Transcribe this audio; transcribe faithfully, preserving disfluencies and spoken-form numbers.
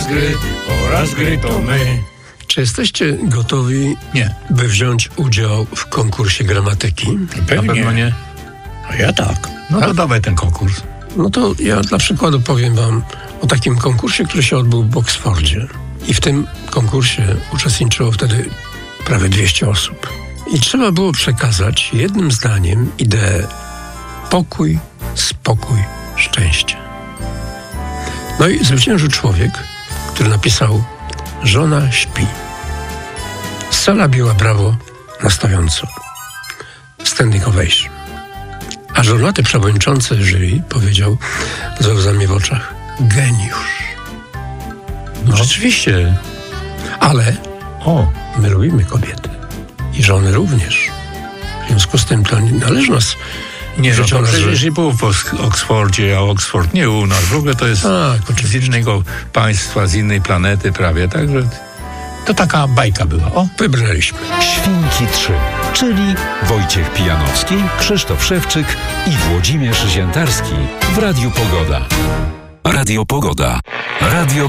Oraz gry, oraz gry to my. Czy jesteście gotowi, Nie. by wziąć udział w konkursie gramatyki? Pewnie. Na pewno nie. A ja tak. No tak? to dawaj ten konkurs. No to ja dla przykładu powiem wam o takim konkursie, który się odbył w Oksfordzie. I w tym konkursie uczestniczyło wtedy prawie dwieście osób. I trzeba było przekazać jednym zdaniem ideę pokój, spokój, szczęście. No i zwyciężył człowiek, który napisał: żona śpi. Sala biła brawo na stojąco. Standing ovation. A żonaty przewodniczący jury powiedział ze łzami w oczach: geniusz. No rzeczywiście. Ale O, my lubimy kobiety. I żony również. W związku z tym to nie należy nas nie, no to rzeczono, przecież że- nie było w Oks- Oksfordzie, a Oksford nie u nas. W ogóle to jest Tak, z oczywiście. innego państwa, z innej planety prawie, także to taka bajka była. O, Wybrnęliśmy. Świnki trzy, czyli Wojciech Pijanowski, Krzysztof Szewczyk i Włodzimierz Ziętarski w Radiu Pogoda. Radio Pogoda. Radio